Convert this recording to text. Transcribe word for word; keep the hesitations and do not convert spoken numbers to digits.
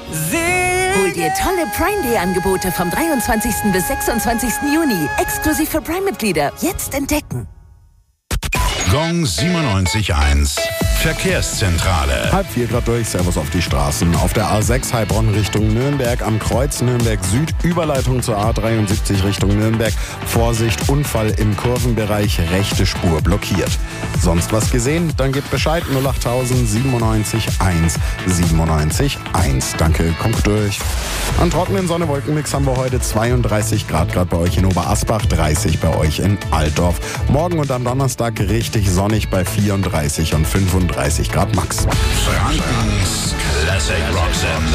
Hol dir tolle Prime Day Angebote vom dreiundzwanzigsten bis sechsundzwanzigsten Juni. Exklusiv für Prime-Mitglieder. Jetzt entdecken. Gong siebenundneunzig Komma eins. Verkehrszentrale. Halb vier Grad durch, Servus auf die Straßen. Auf der A sechs Heilbronn Richtung Nürnberg am Kreuz Nürnberg Süd, Überleitung zur A dreiundsiebzig Richtung Nürnberg. Vorsicht, Unfall im Kurvenbereich, rechte Spur blockiert. Sonst was gesehen? Dann gebt Bescheid null achttausend siebenundneunzig eins siebenundneunzig eins. Danke, kommt durch. An trockenen Sonne-Wolkenmix haben wir heute zweiunddreißig Grad, gerade bei euch in Oberasbach, dreißig bei euch in Altdorf. Morgen und am Donnerstag richtig sonnig bei vierunddreißig und fünfunddreißig Grad max. Frankens Classic Rock Sender.